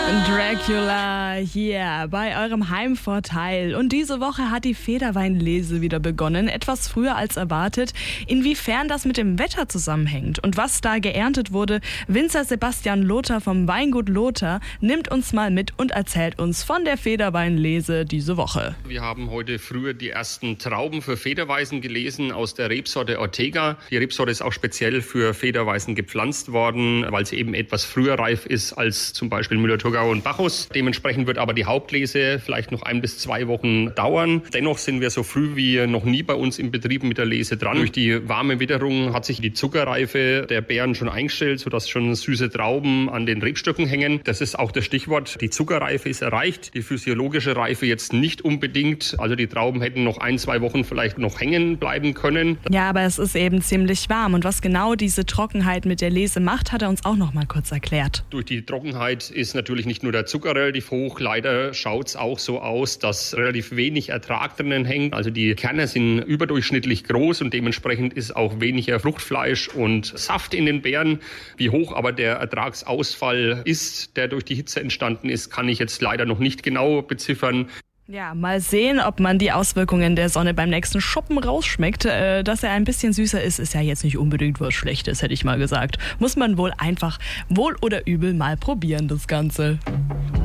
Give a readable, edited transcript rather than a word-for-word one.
Dracula hier bei eurem Heimvorteil. Und diese Woche hat die Federweinlese wieder begonnen, etwas früher als erwartet. Inwiefern das mit dem Wetter zusammenhängt und was da geerntet wurde, Winzer Sebastian Lothar vom Weingut Lothar nimmt uns mal mit und erzählt uns von der Federweinlese diese Woche. Wir haben heute früher die ersten Trauben für Federweißen gelesen aus der Rebsorte Ortega. Die Rebsorte ist auch speziell für Federweißen gepflanzt worden, weil sie eben etwas früher reif ist als zum Beispiel Müller-Thurgau und Bacchus. Dementsprechend wird aber die Hauptlese vielleicht noch 1 bis 2 Wochen dauern. Dennoch sind wir so früh wie noch nie bei uns im Betrieb mit der Lese dran. Durch die warme Witterung hat sich die Zuckerreife der Beeren schon eingestellt, sodass schon süße Trauben an den Rebstöcken hängen. Das ist auch das Stichwort. Die Zuckerreife ist erreicht, die physiologische Reife jetzt nicht unbedingt. Also die Trauben hätten noch 1, 2 Wochen vielleicht noch hängen bleiben können. Ja, aber es ist eben ziemlich warm. Und was genau diese Trockenheit mit der Lese macht, hat er uns auch noch mal kurz erklärt. Durch die Trockenheit ist natürlich nicht nur der Zucker relativ hoch. Leider schaut es auch so aus, dass relativ wenig Ertrag drinnen hängt. Also die Kerne sind überdurchschnittlich groß und dementsprechend ist auch weniger Fruchtfleisch und Saft in den Beeren. Wie hoch aber der Ertragsausfall ist, der durch die Hitze entstanden ist, kann ich jetzt leider noch nicht genau beziffern. Ja, mal sehen, ob man die Auswirkungen der Sonne beim nächsten Shoppen rausschmeckt. Dass er ein bisschen süßer ist ja jetzt nicht unbedingt was Schlechtes, hätte ich mal gesagt. Muss man wohl einfach, wohl oder übel, mal probieren, das Ganze.